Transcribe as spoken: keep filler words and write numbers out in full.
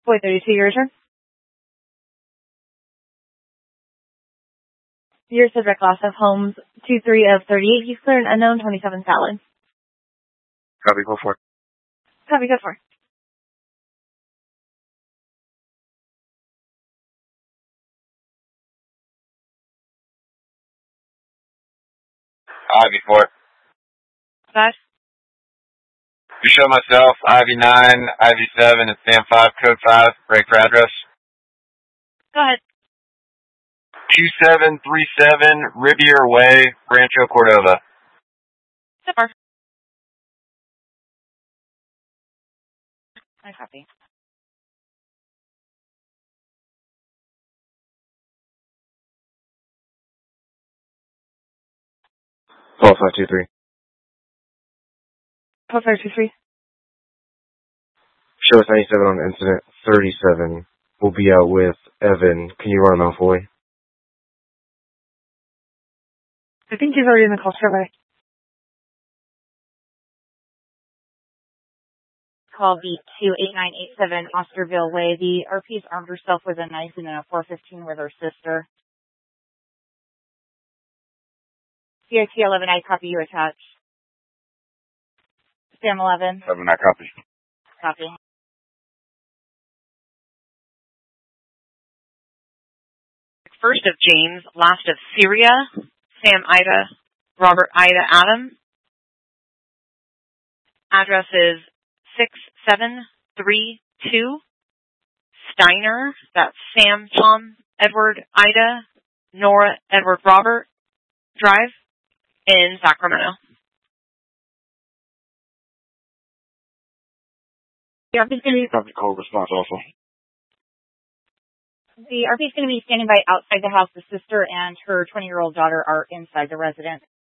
Boy thirty-two, your return. Your subject class of homes two three of thirty-eight. He's clear and unknown, twenty-seven salad. Copy, go for it. Copy, go for it. Ivy four. Five. You show myself, Ivy nine, Ivy seven, and Sam five, code five, break for address. Go ahead. two seven three seven Rivier Way, Rancho Cordova. So far. I copy. twelve five two three. twelve five two three. Show us ninety-seven on incident thirty-seven. We'll be out with Evan. Can you run him out for me? I think he's already in the call survey. Call B two eight nine eight seven Osterville Way. The R P's armed herself with a knife and then a four fifteen with her sister. C I T eleven, I copy you attached. Sam eleven. Seven, I copy. Copy. First of James, last of Syria, Sam Ida, Robert Ida Adam. Address is six seven three two Steiner, that's Sam Tom Edward Ida, Nora Edward Robert Drive in Sacramento. The R P is going to be Copy, call response also. The R P is going to be standing by outside the house. The sister and her twenty-year-old daughter are inside the residence.